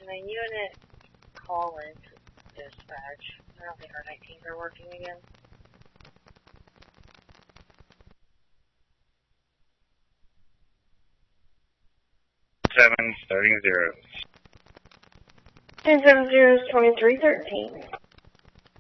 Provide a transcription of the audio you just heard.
Can a unit call in to dispatch? I don't think our 19s are working again. 7, starting 0. 1070 is 2313.